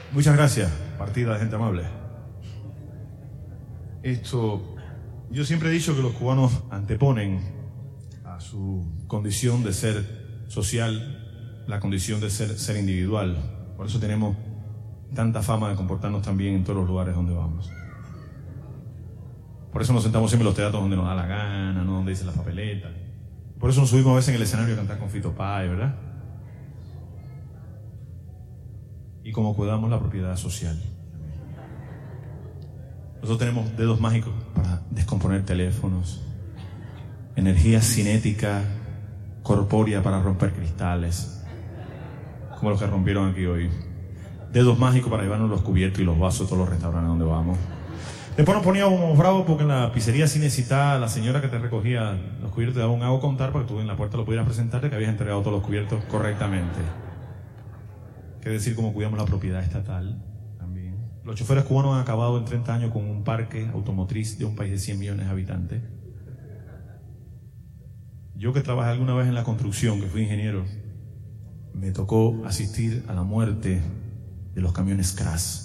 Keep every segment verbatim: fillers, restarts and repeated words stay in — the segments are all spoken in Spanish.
Muchas gracias, partida de gente amable. Esto, yo siempre he dicho que los cubanos anteponen a su condición de ser social la condición de ser, ser individual. Por eso tenemos tanta fama de comportarnos tan bien en todos los lugares donde vamos. Por eso nos sentamos siempre en los teatros donde nos da la gana, no donde dicen las papeletas. Por eso nos subimos a veces en el escenario a cantar con Fito Páez, ¿verdad? Y como cuidamos la propiedad social. Nosotros tenemos dedos mágicos para descomponer teléfonos, energía cinética corpórea para romper cristales, como los que rompieron aquí hoy. Dedos mágicos para llevarnos los cubiertos y los vasos de todos los restaurantes donde vamos. Después nos poníamos bravos porque en la pizzería Cinecittà la señora que te recogía los cubiertos te daba un hago contar para que tú en la puerta lo pudieras presentarte que habías entregado todos los cubiertos correctamente. Qué decir cómo cuidamos la propiedad estatal también. Los choferes cubanos han acabado en treinta años con un parque automotriz de un país de cien millones de habitantes. Yo que trabajé alguna vez en la construcción, que fui ingeniero, me tocó asistir a la muerte de los camiones Crash.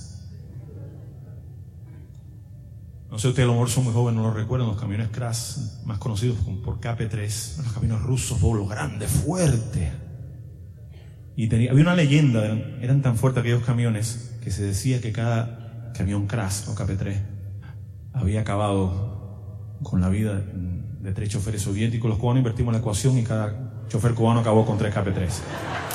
No sé, ustedes a lo mejor son muy jóvenes, no lo recuerdan, los camiones Crash, más conocidos por K P tres, los camiones rusos, bolos grandes, fuertes. Y tenía, había una leyenda, eran, eran tan fuertes aquellos camiones que se decía que cada camión Crash o K P tres había acabado con la vida de tres choferes soviéticos. Los cubanos invertimos la ecuación y cada chofer cubano acabó con tres K P tres.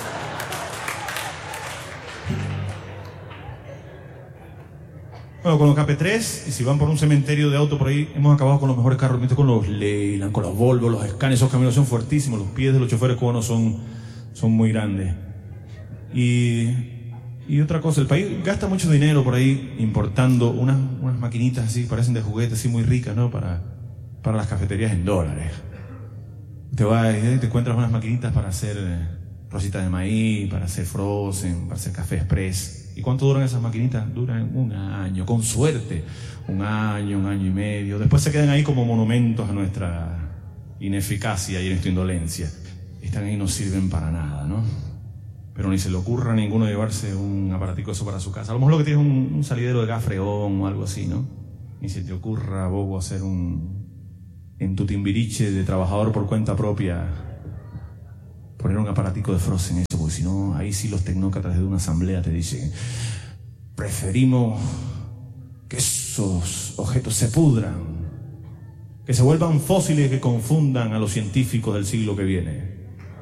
Bueno, con los K P tres, y si van por un cementerio de auto por ahí, hemos acabado con los mejores carros, con los Leyland, con los Volvo, los Scania. Esos camiones son fuertísimos, los pies de los choferes cubanos son, son muy grandes. Y, y otra cosa, el país gasta mucho dinero por ahí importando unas, unas maquinitas así, parecen de juguete, así muy ricas, ¿no? Para, para las cafeterías en dólares. Te vas y te encuentras unas maquinitas para hacer rositas de maíz, para hacer frozen, para hacer café express. ¿Y cuánto duran esas maquinitas? Duran un año, con suerte. Un año, un año y medio. Después se quedan ahí como monumentos a nuestra ineficacia y a nuestra indolencia. Están ahí y no sirven para nada, ¿no? Pero ni se le ocurra a ninguno llevarse un aparatico eso para su casa. A lo mejor lo que tiene es un, un salidero de gas freón o algo así, ¿no? Ni se te ocurra, bobo, hacer un... en tu timbiriche de trabajador por cuenta propia, poner un aparatico de frozen eso, porque si no, ahí sí los tecnócratas de una asamblea te dicen: preferimos que esos objetos se pudran, que se vuelvan fósiles y que confundan a los científicos del siglo que viene,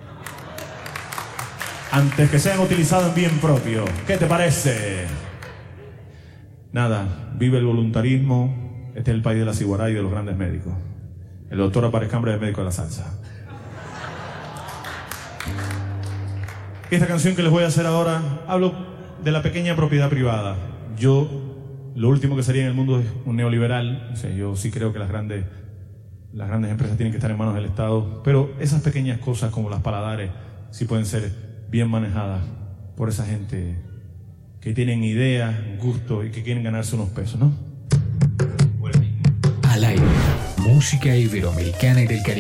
antes que sean utilizados en bien propio. ¿Qué te parece? Nada, vive el voluntarismo. Este es el país de la ciguará y de los grandes médicos. El doctor Aparez Cambre es médico de la salsa. Esta canción que les voy a hacer ahora, hablo de la pequeña propiedad privada. Yo, lo último que sería en el mundo es un neoliberal. O sea, yo sí creo que las grandes, las grandes empresas tienen que estar en manos del Estado, pero esas pequeñas cosas como las paladares sí pueden ser bien manejadas por esa gente que tienen ideas, gusto y que quieren ganarse unos pesos, ¿no? Al aire, música iberoamericana y del Caribe.